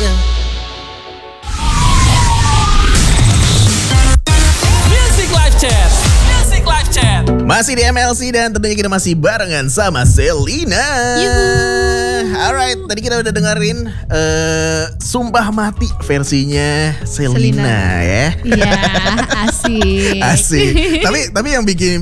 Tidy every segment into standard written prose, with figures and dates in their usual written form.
Yeah. Music Live Chat. Music Live Chat. Masih di MLC dan tentunya kita masih barengan sama Selina. Alright, tadi kita udah dengerin Sumpah Mati versinya Selina ya. Iya, asik. Asik. Tapi yang bikin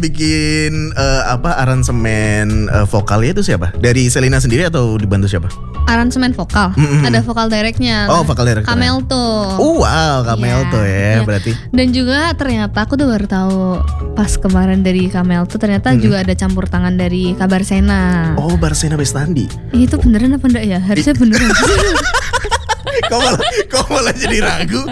aransemen vokalnya itu siapa? Dari Selina sendiri atau dibantu siapa? Aransemen vokal. Ada vokal directnya. Oh, vokal directnya. Kamelto. Wow, Kamelto ya berarti. Dan juga ternyata aku tuh baru tahu pas kemarin dari Kamelto ternyata juga ada campur tangan dari Kabarsena. Oh, Barsena Bestandi. Itu beneran apa enggak ya? Harusnya beneran. Kok malah jadi ragu?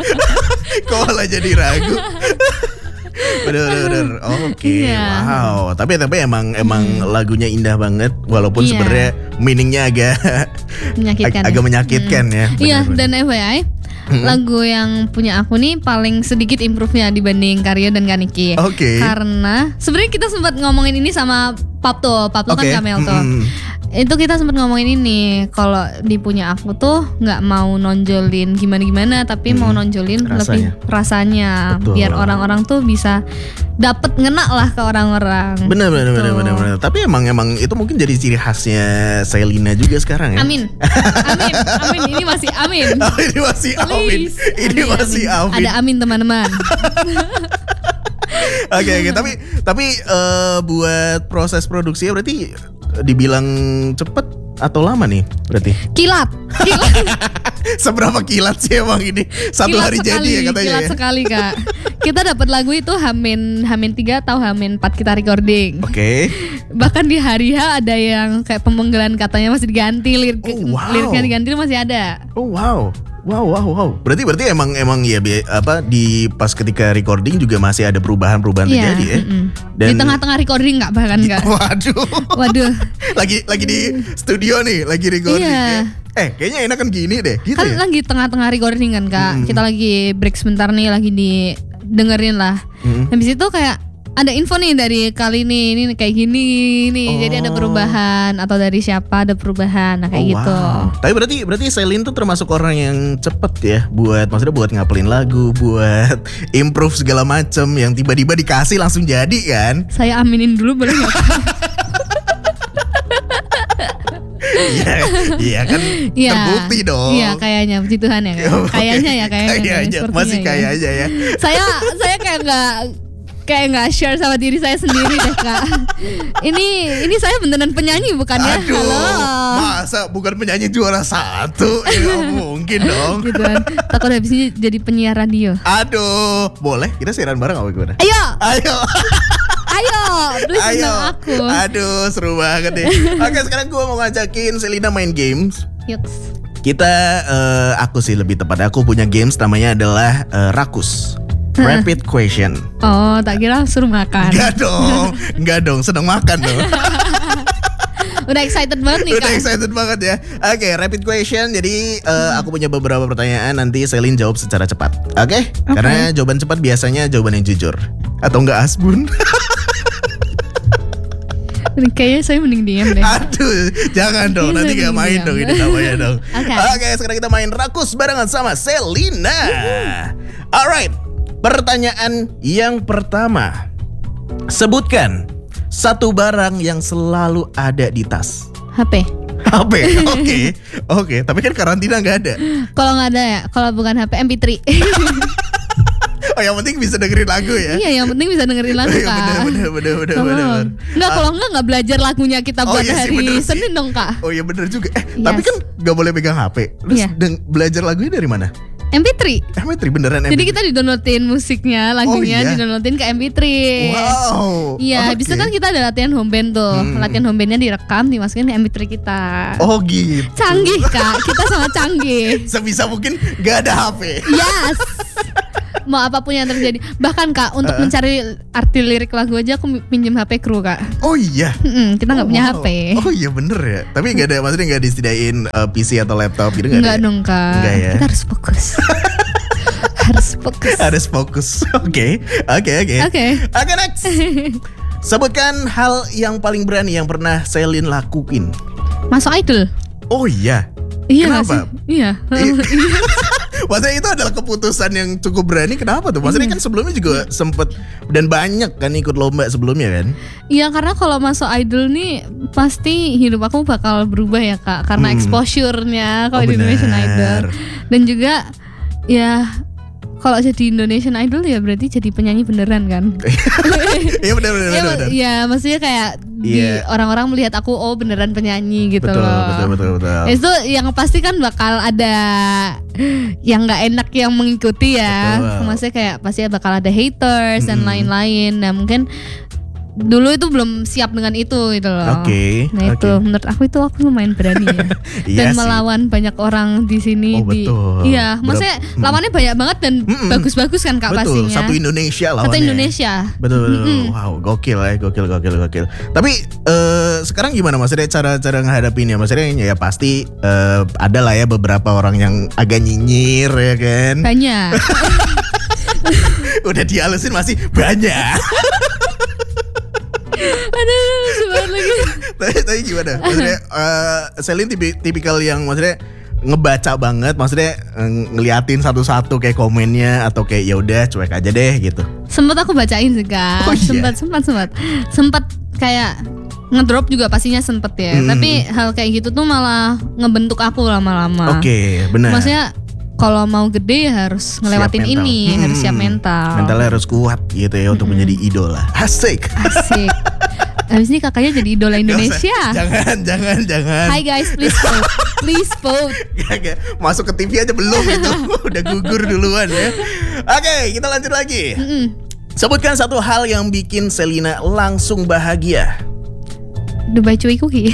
Bener. Oke. Iya. Wow. Tapi emang lagunya indah banget. Walaupun sebenarnya meaningnya agak menyakitkan. Agak menyakitkan ya. Iya. Bener. Dan FYI, lagu yang punya aku nih paling sedikit improve-nya dibanding Karyo dan Kaniki. Oke. Karena sebenarnya kita sempat ngomongin ini sama Papto kan Kamelto. Itu kita sempat ngomongin ini, kalau di punya aku tuh nggak mau nonjolin gimana tapi mau nonjolin lebih rasanya. Betul. Biar orang-orang tuh bisa dapet ngena lah ke orang-orang. Bener. Tapi emang itu mungkin jadi ciri khasnya Selina juga sekarang ya. Amin. Ini masih amin. Oh, ini masih amin. Please. Ini masih amin. Ada amin teman-teman. Oke. Tapi buat proses produksinya berarti dibilang cepet atau lama nih berarti? Kilat. Seberapa kilat sih emang ini? Satu Kilat hari sekali, jadi ya katanya kilat ya? sekali Kak. Kita dapat lagu itu Hamin 3 atau Hamin 4 kita recording. Oke. Bahkan di hari H ada yang kayak pemenggalan katanya masih diganti, liriknya diganti masih ada. Oh wow. Berarti emang ya di pas ketika recording juga masih ada perubahan terjadi ya. Dan di tengah-tengah recording nggak bahkan nggak. Waduh. lagi di studio nih, lagi recording. Iya. Ya. Kayaknya enakan gini deh. Gitu Kan ya? lagi tengah-tengah recording kan Kak. Kita lagi break sebentar nih, lagi dengerin lah. Habis itu kayak ada info nih dari kali ini kayak gini nih. Jadi ada perubahan, atau dari siapa ada perubahan, nah kayak gitu. Wow. Tapi berarti Selin tuh termasuk orang yang cepet ya buat ngapelin lagu, buat improve segala macem yang tiba-tiba dikasih langsung jadi kan? Saya aminin dulu boleh nggak? Iya kan terbukti dong. Iya kayaknya puji Tuhan ya. Kayaknya. Masih kayaknya ya. Saya kayak nggak share sama diri saya sendiri deh Kak. Ini saya beneran penyanyi bukan ya? Aduh, halo. Masa bukan penyanyi juara 1? Ya gak mungkin dong. Gitu kan. Takut habis ini jadi penyiar radio. Aduh, boleh kita siaran bareng apa gimana? Ayo, please undang aku. Aduh, seru banget deh. Oke, sekarang gue mau ngajakin Selina main games. Yuks. Aku sih lebih tepatnya aku punya games namanya adalah Rakus. Rapid question. Oh, tak kira suruh makan. Enggak dong, sedang makan dong. Udah excited banget nih Kak. Udah excited banget ya. Oke, rapid question. Jadi aku punya beberapa pertanyaan, nanti Selin jawab secara cepat. Oke? Karena jawaban cepat biasanya jawaban yang jujur. Atau enggak asbun. Kayaknya saya mending diam deh. Aduh, jangan dong. Nanti gak main dong ini namanya dong. Oke, sekarang kita main Rakus barengan sama Selina. Alright. Pertanyaan yang pertama. Sebutkan satu barang yang selalu ada di tas. HP. Oke. Tapi kan karantina gak ada. Kalau nggak ada ya, kalau bukan HP MP3. Oh, yang penting bisa dengerin lagu ya. Iya, yang penting bisa dengerin lagu Kak. Bener. Enggak, kalau nggak belajar lagunya kita buat hari Senin dong Kak. Oh iya bener juga. Tapi kan gak boleh pegang HP. Terus belajar lagunya dari mana? MP3 beneran MP3. Jadi kita di-downloadin musiknya, lagunya di-downloadin ke MP3. Wow. Iya, habis itu kan kita ada latihan home band tuh. Latihan home bandnya direkam, dimasukin di MP3 kita. Oh gitu. Canggih Kak, kita sangat canggih. Sebisa mungkin gak ada HP. Yes. Mau apapun yang terjadi. Bahkan Kak, untuk mencari arti lirik lagu aja aku pinjem HP kru Kak. Oh iya. Kita gak punya HP. Oh iya bener ya. Tapi gak ada, maksudnya gak disediain PC atau laptop gitu gak ada? Enggak dong Kak. Enggak ya. Kita harus fokus. Harus fokus. Oke, next. Sebutkan hal yang paling berani yang pernah Selin lakuin. Masuk idol. Oh iya. Iya Kenapa? sih? Iya. Maksudnya itu adalah keputusan yang cukup berani. Kenapa tuh? Maksudnya kan sebelumnya juga sempet dan banyak kan ikut lomba sebelumnya kan? Iya, karena kalau masuk idol nih pasti hidup aku bakal berubah ya Kak, karena exposure-nya kalau di Indonesian benar. Idol. Dan juga ya kalau jadi Indonesian Idol ya berarti jadi penyanyi beneran kan? Iya benar. Ya maksudnya kayak di orang-orang melihat aku beneran penyanyi gitu Betul, loh. betul. Itu yang pasti kan bakal ada yang nggak enak yang mengikuti ya. Betul. Maksudnya kayak pasti bakal ada haters dan lain-lain. Nah mungkin dulu itu belum siap dengan itu gitu loh. Oke, Nah itu menurut aku lumayan berani ya. Iya Dan sih. melawan banyak orang di sini. Oh, betul. Iya, maksudnya lawannya banyak banget dan bagus-bagus kan Kak Betul, pastinya. satu Indonesia lawannya. Satu Indonesia. Betul. Wow, gokil ya, gokil. Tapi sekarang gimana maksudnya cara menghadapinya? Maksudnya ya pasti ada lah ya beberapa orang yang agak nyinyir ya kan. Banyak. Udah dihalusin masih banyak. Aduh, sebentar lagi. Tapi gimana? Maksudnya Selin tipikal yang maksudnya ngebaca banget, maksudnya ngeliatin satu-satu kayak komennya atau kayak ya udah cuek aja deh gitu. Sempat aku bacain sih Kak. Oh, iya? Sempat kayak ngedrop juga pastinya sempet ya. Tapi hal kayak gitu tuh malah ngebentuk aku lama-lama. Oke, benar. Maksudnya kalau mau gede ya harus ngelewatin Siap mental. ini, harus siap mental. Mentalnya harus kuat gitu ya untuk menjadi idola. Asik. Asik. Habis ini kakaknya jadi idola Indonesia. Jangan. Hai guys, please vote. Please vote. Gak. Masuk ke TV aja belum itu. Udah gugur duluan ya. Oke, kita lanjut lagi. Sebutkan satu hal yang bikin Selina langsung bahagia. Dubai Cuy Cookie.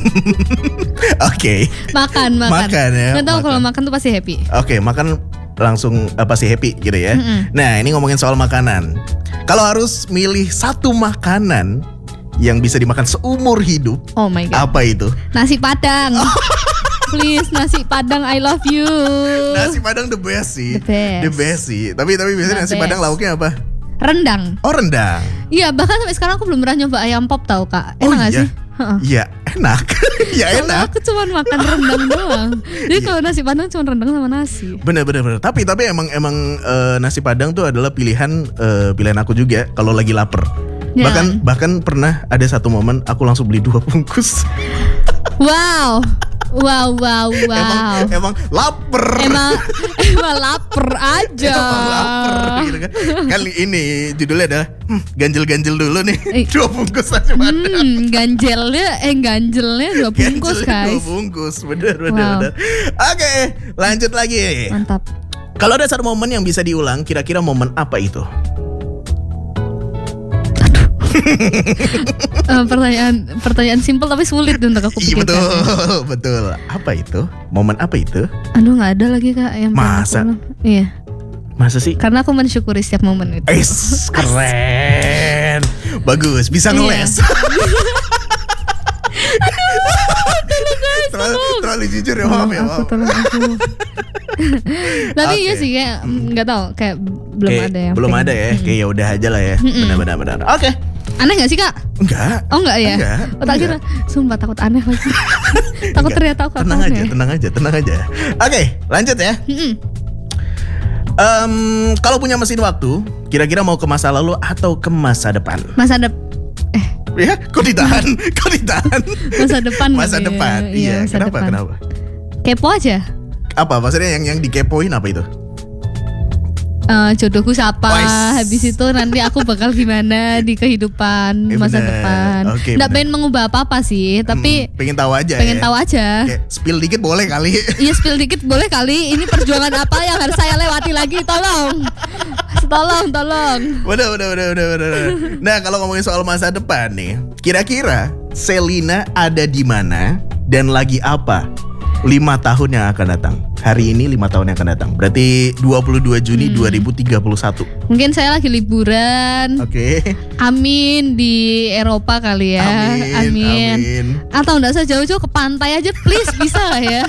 Oke. Makan ya. Nggak tahu makan. kalau makan tuh pasti happy. Oke, makan langsung pasti happy gitu ya. Nah, ini ngomongin soal makanan. Kalau harus milih satu makanan yang bisa dimakan seumur hidup, Oh my god. apa itu? Nasi Padang. Please nasi Padang, I love you. Nasi Padang the best sih. The best. Sih. Tapi biasanya The nasi Padang best. lauknya apa? Rendang. Oh, rendang. Iya, bahkan sampai sekarang aku belum pernah nyoba ayam pop tau Kak. Oh, Enak gak iya? sih? Heeh. Iya, enak. Ya Soalnya enak. aku cuma makan rendang doang. Jadi kalau nasi Padang cuma rendang sama nasi. Bener. Tapi emang nasi Padang tuh adalah pilihan aku juga kalau lagi lapar. Ya. Bahkan pernah ada satu momen aku langsung beli 2 bungkus. Wow. Emang lapar. Emang lapar aja. Emang lapar gitu kan. Kali ini judulnya adalah ganjel-ganjel dulu nih. 2 bungkus nasi Padang. Ganjelnya 2 bungkus Ganjelnya guys. 2 bungkus. Bener. Wow. Oke, lanjut lagi. Mantap. Kalau ada satu momen yang bisa diulang, kira-kira momen apa itu? Pertanyaan simpel tapi sulit untuk aku Iya pikirkan. betul. Apa itu? Momen apa itu? Aduh, nggak ada lagi Kak yang pernah aku Masa? ulang. Iya. Masa sih? Karena aku mensyukuri setiap momen itu. Keren. Bagus, bisa ngeles. Terlalu jujur ya, maaf ya. Aku tolong aku. Tapi iya sih kayak nggak tahu kayak belum Kayak ada yang belum pengen. ada ya. Kayak ya udah aja lah ya. Benar. Oke. Aneh gak sih Kak? Enggak. Oh enggak ya? Enggak, Oh tak kira. Sumpah takut aneh lagi. Takut Enggak. ternyata aku Tenang aneh. aja. Oke, lanjut ya. Kalau punya mesin waktu, kira-kira mau ke masa lalu atau ke masa depan? Masa depan. Ya, kok ditahan? Masa depan. Masa lagi. depan. Iya, masa kenapa? depan. Kenapa? Kepo aja. Apa maksudnya yang dikepoin apa itu? Jodohku siapa? Wais. Habis itu nanti aku bakal gimana di kehidupan masa bener. depan. Oke, Nggak bener. pengen mengubah apa-apa sih, tapi pengen tahu aja. pengen ya? tahu aja. Kayak spill dikit boleh kali. Iya, spill dikit boleh kali. Ini perjuangan apa yang harus saya lewati lagi? Tolong. Udah. Nah, kalau ngomongin soal masa depan nih, kira-kira Selina ada di mana dan lagi apa 5 tahun yang akan datang? Hari ini 5 tahun yang akan datang. Berarti 22 Juni 2031. Mungkin saya lagi liburan. Oke. Amin di Eropa kali ya. Amin. Atau enggak usah jauh-jauh ke pantai aja please, bisa lah ya.